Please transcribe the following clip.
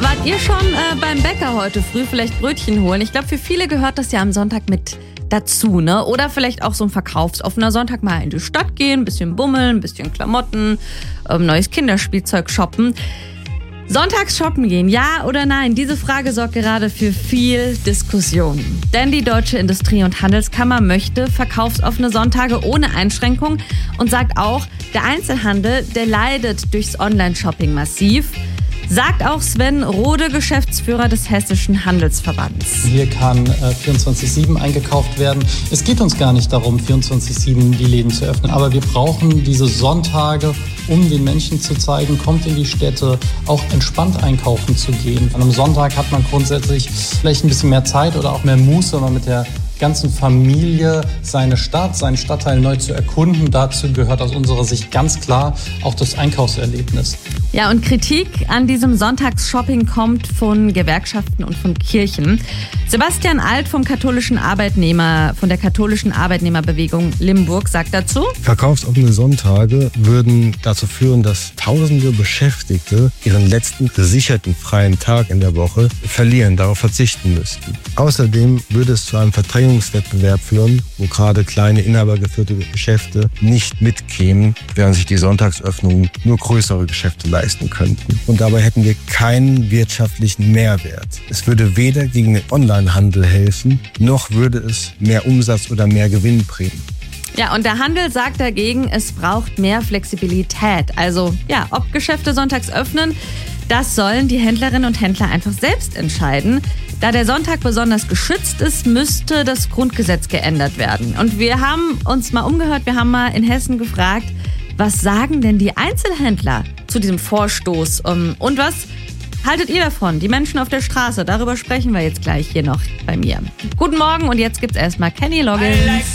Wart ihr schon beim Bäcker heute früh vielleicht Brötchen holen? Ich glaube, für viele gehört das ja am Sonntag mit dazu, ne? Oder vielleicht auch so ein verkaufsoffener Sonntag mal in die Stadt gehen, ein bisschen bummeln, ein bisschen Klamotten, neues Kinderspielzeug shoppen. Sonntags shoppen gehen, ja oder nein? Diese Frage sorgt gerade für viel Diskussion. Denn die Deutsche Industrie- und Handelskammer möchte verkaufsoffene Sonntage ohne Einschränkung und sagt auch, der Einzelhandel, der leidet durchs Online-Shopping massiv. Sagt auch Sven Rode, Geschäftsführer des Hessischen Handelsverbands. Hier kann 24/7 eingekauft werden. Es geht uns gar nicht darum, 24/7 die Läden zu öffnen. Aber wir brauchen diese Sonntage, um den Menschen zu zeigen, kommt in die Städte, auch entspannt einkaufen zu gehen. An einem Sonntag hat man grundsätzlich vielleicht ein bisschen mehr Zeit oder auch mehr Muße, wenn man mit der ganzen Familie seine Stadt, seinen Stadtteil neu zu erkunden. Dazu gehört aus unserer Sicht ganz klar auch das Einkaufserlebnis. Ja, und Kritik an diesem Sonntagsshopping kommt von Gewerkschaften und von Kirchen. Sebastian Alt von der katholischen Arbeitnehmerbewegung Limburg sagt dazu: Verkaufsoffene Sonntage würden dazu führen, dass tausende Beschäftigte ihren letzten gesicherten freien Tag in der Woche verlieren, darauf verzichten müssten. Außerdem würde es zu einem Verdrängungswettbewerb führen, wo gerade kleine inhabergeführte Geschäfte nicht mitkämen, während sich die Sonntagsöffnungen nur größere Geschäfte leisten könnten. Und dabei hätten wir keinen wirtschaftlichen Mehrwert. Es würde weder gegen den Onlinehandel helfen, noch würde es mehr Umsatz oder mehr Gewinn bringen. Ja, und der Handel sagt dagegen, es braucht mehr Flexibilität. Also ja, ob Geschäfte sonntags öffnen, das sollen die Händlerinnen und Händler einfach selbst entscheiden. Da der Sonntag besonders geschützt ist, müsste das Grundgesetz geändert werden. Und wir haben uns mal umgehört, wir haben mal in Hessen gefragt, was sagen denn die Einzelhändler zu diesem Vorstoß? Und was haltet ihr davon? Die Menschen auf der Straße, darüber sprechen wir jetzt gleich hier noch bei mir. Guten Morgen und jetzt gibt's erstmal Kenny Loggins.